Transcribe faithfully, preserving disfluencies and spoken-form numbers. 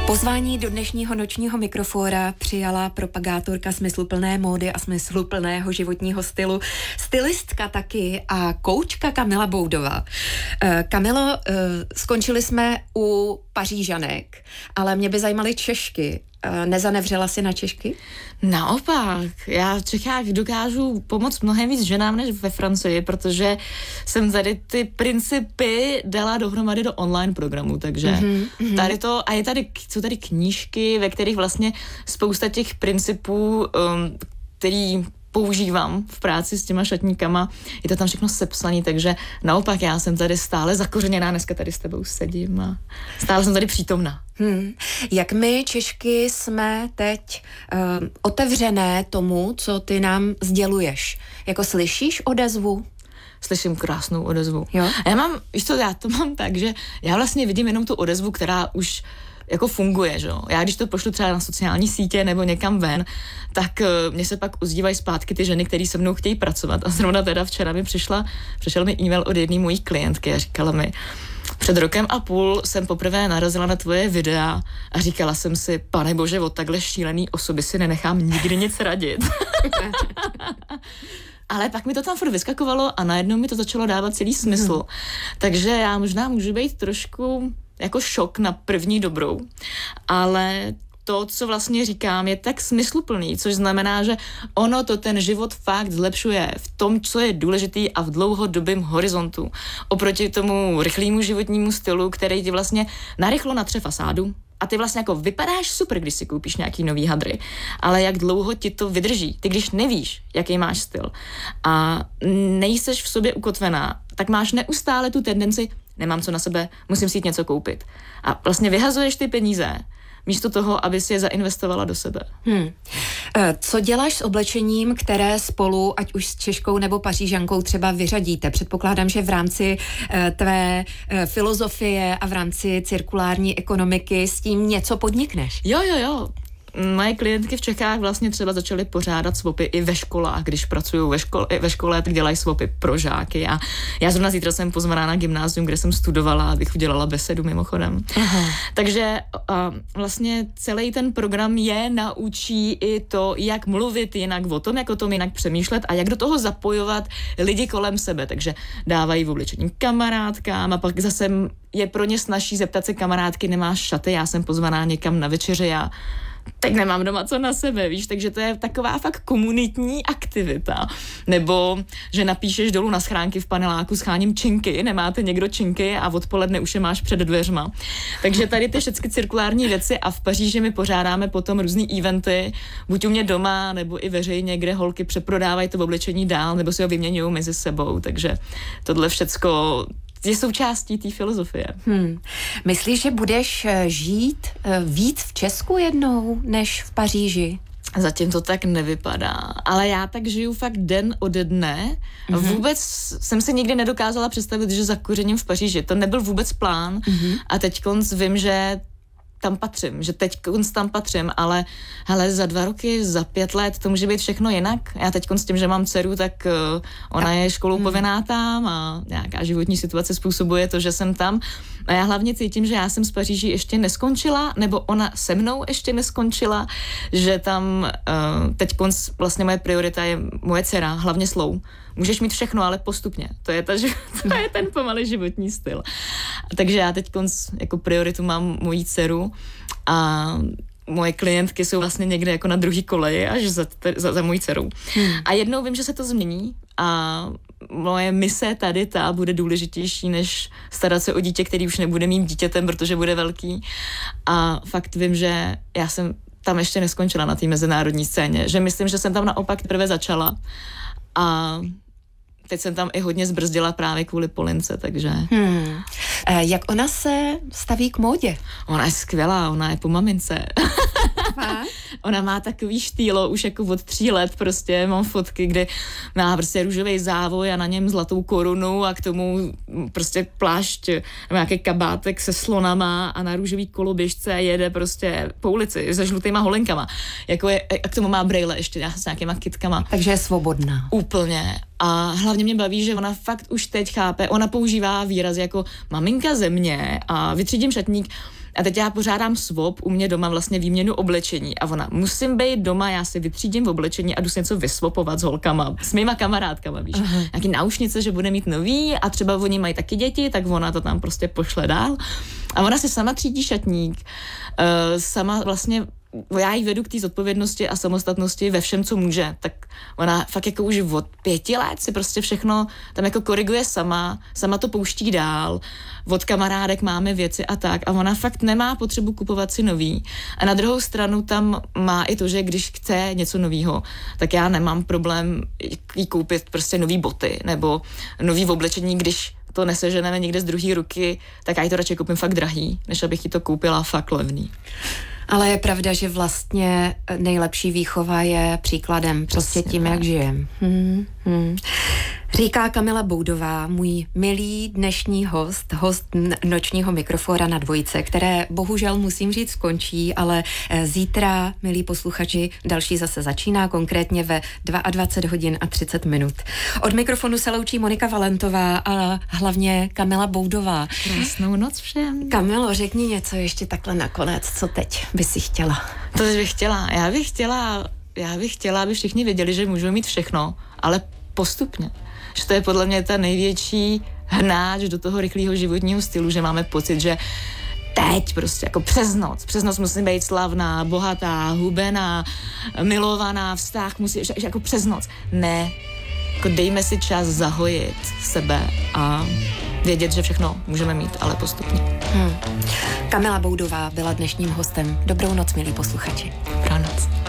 Pozvání do dnešního nočního mikrofóra přijala propagátorka smysluplné módy a smysluplného životního stylu, stylistka taky a koučka Kamila Boudová. Kamilo, skončili jsme u Pařížanek, ale mě by zajímaly Češky. Nezanevřela si na Češky? Naopak, já v Čechách dokážu pomoct mnohem víc ženám než ve Francii, protože jsem tady ty principy dala dohromady do online programu, takže mm-hmm. tady to, a je tady, jsou tady knížky, ve kterých vlastně spousta těch principů, um, který používám v práci s těma šatníkama, je to tam všechno sepsaný, takže naopak já jsem tady stále zakořeněná, dneska tady s tebou sedím a stále jsem tady přítomná. Hmm. Jak my Češky jsme teď uh, otevřené tomu, co ty nám sděluješ? Jako slyšíš odezvu? Slyším krásnou odezvu. Jo? A já mám, víš co, já to mám tak, že já vlastně vidím jenom tu odezvu, která už jako funguje, že jo. Já když to pošlu třeba na sociální sítě nebo někam ven, tak uh, mě se pak ozývají zpátky ty ženy, které se mnou chtějí pracovat. A zrovna teda včera mi přišla, přišel mi e-mail od jedné mojí klientky a říkala mi, před rokem a půl jsem poprvé narazila na tvoje videa a říkala jsem si, pane bože, od takhle šílený osoby si nenechám nikdy nic radit. Ale pak mi to tam furt vyskakovalo a najednou mi to začalo dávat celý smysl. Mm. Takže já možná můžu být trošku jako šok na první dobrou, ale to, co vlastně říkám, je tak smysluplný, což znamená, že ono to ten život fakt zlepšuje v tom, co je důležitý a v dlouhodobém horizontu. Oproti tomu rychlému životnímu stylu, který ti vlastně narychlo natře fasádu a ty vlastně jako vypadáš super, když si koupíš nějaký nový hadry, ale jak dlouho ti to vydrží? Ty když nevíš, jaký máš styl a nejseš v sobě ukotvená, tak máš neustále tu tendenci, nemám co na sebe, musím si jít něco koupit. A vlastně vyhazuješ ty peníze, místo toho, aby si je zainvestovala do sebe. Hmm. Co děláš s oblečením, které spolu, ať už s Češkou nebo Pařížankou třeba vyřadíte? Předpokládám, že v rámci tvé filozofie a v rámci cirkulární ekonomiky s tím něco podnikneš. Jo, jo, jo. Moje klientky v Čechách vlastně třeba začaly pořádat swapy i ve školách, když pracují ve škole, ve škole, tak dělají swapy pro žáky. A já zrovna zítra jsem pozvaná na gymnázium, kde jsem studovala, abych udělala besedu mimochodem. Aha. Takže a vlastně celý ten program je naučí i to, jak mluvit jinak o tom, jak o tom jinak přemýšlet a jak do toho zapojovat lidi kolem sebe. Takže dávají v oblečení kamarádkám a pak zase je pro ně snazší zeptat se kamarádky, nemáš šaty, já jsem pozvaná někam na večeři, já teď nemám doma co na sebe, víš, takže to je taková fakt komunitní aktivita. Nebo, že napíšeš dolů na schránky v paneláku, scháním činky, nemáte někdo činky a odpoledne už je máš před dveřma. Takže tady ty všechny cirkulární věci a v Paříži my pořádáme potom různý eventy, buď u mě doma, nebo i veřejně, kde holky přeprodávají to oblečení dál, nebo si ho vyměňují mezi sebou, takže tohle všecko je součástí té filozofie. Hmm. Myslíš, že budeš žít víc v Česku jednou, než v Paříži? Zatím to tak nevypadá, ale já tak žiju fakt den ode dne. Mm-hmm. Vůbec jsem si nikdy nedokázala představit, že zakořením v Paříži. To nebyl vůbec plán mm-hmm. a teď konc vím, že tam patřím, že teď konc tam patřím, ale hele, za dva roky, za pět let to může být všechno jinak. Já teď konc s tím, že mám dceru, tak uh, ona je školou hmm. povinná tam a nějaká životní situace způsobuje to, že jsem tam. A já hlavně cítím, že já jsem z Paříži ještě neskončila, nebo ona se mnou ještě neskončila, že tam uh, teď konc vlastně moje priorita je moje dcera, hlavně slou. Můžeš mít všechno, ale postupně. To je, ta, to je ten pomalý životní styl. Takže já teď konc jako prioritu mám mojí dceru a moje klientky jsou vlastně někde jako na druhý koleji až za, za, za mojí dcerou. Hmm. A jednou vím, že se to změní a moje mise tady ta bude důležitější, než starat se o dítě, který už nebude mým dítětem, protože bude velký. A fakt vím, že já jsem tam ještě neskončila na té mezinárodní scéně, že myslím, že jsem tam naopak teprve začala a teď jsem tam i hodně zbrzdila právě kvůli Polince, takže... Hmm. E, jak ona se staví k módě? Ona je skvělá, ona je po mamince. Ona má takový štýlo už jako od tří let, prostě mám fotky, kde má prostě růžový závoj a na něm zlatou korunu a k tomu prostě plášť, nějaký kabátek se slonama a na růžový koloběžce jede prostě po ulici se žlutýma holenkama. Jako je, a k tomu má brejle ještě s nějakýma kytkama. Takže je svobodná. Úplně. A hlavně mě baví, že ona fakt už teď chápe, ona používá výraz jako maminka země a vytřídím šatník. A teď já pořádám swap u mě doma, vlastně výměnu oblečení a ona, musím být doma, já si vytřídím v oblečení a jdu si něco vyswapovat s holkama, s mýma kamarádkama, víš. Uh-huh. Nějaký náušnice, že bude mít nový a třeba oni mají taky děti, tak ona to tam prostě pošle dál. A ona si sama třídí šatník, uh, sama vlastně já jí vedu k té zodpovědnosti a samostatnosti ve všem, co může. Tak ona fakt jako už od pěti let si prostě všechno tam jako koriguje sama, sama to pouští dál, od kamarádek máme věci a tak a ona fakt nemá potřebu kupovat si nový. A na druhou stranu tam má i to, že když chce něco novýho, tak já nemám problém jí koupit prostě nový boty nebo nový oblečení, když to neseženeme někde z druhé ruky, tak já jí to radši koupím fakt drahý, než abych jí to koupila fakt levný. Ale je pravda, že vlastně nejlepší výchova je příkladem, prostě Přesně tím, tak. jak žijem. Hmm, hmm. Říká Kamila Boudová, můj milý dnešní host, host nočního mikrofóra na Dvojce, které bohužel musím říct skončí, ale zítra, milí posluchači, další zase začíná, konkrétně ve dvacet dva hodin a třicet minut. Od mikrofonu se loučí Monika Valentová a hlavně Kamila Boudová. Krásnou noc všem. Kamilo, řekni něco ještě takhle nakonec, co teď by si chtěla? To bych chtěla. Já bych chtěla, já bych chtěla, aby všichni věděli, že můžou mít všechno, ale postupně. Že to je podle mě ta největší hnáč do toho rychlého životního stylu, že máme pocit, že teď prostě jako přes noc, přes noc musím být slavná, bohatá, hubená, milovaná, vztah musí, že, že jako přes noc. Ne, jako dejme si čas zahojit sebe a vědět, že všechno můžeme mít, ale postupně. Hmm. Kamila Boudová byla dnešním hostem. Dobrou noc, milí posluchači. Dobrou noc.